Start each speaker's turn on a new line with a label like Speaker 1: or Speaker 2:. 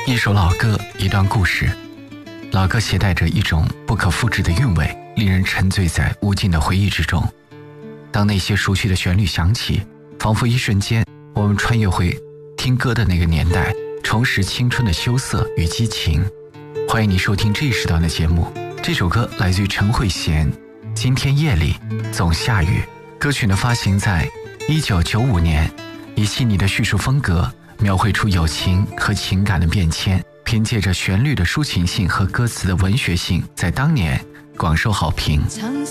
Speaker 1: 一首老歌，一段故事。老歌携带着一种不可复制的韵味，令人沉醉在无尽的回忆之中。当那些熟悉的旋律响起，仿佛一瞬间我们穿越回听歌的那个年代，重拾青春的羞涩与激情。欢迎你收听这一时段的节目。这首歌来自于陈慧娴，《今天夜里总下雨》。歌曲呢发行在1995年，以细腻的叙述风格描绘出友情和情感的变迁，凭借着旋律的抒情性和歌词的文学性，在当年广受好评。